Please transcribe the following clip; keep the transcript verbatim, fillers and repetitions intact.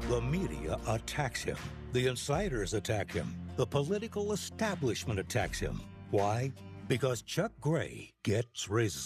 The media attacks him. The insiders attack him. The political establishment attacks him. Why? Because Chuck Gray gets results.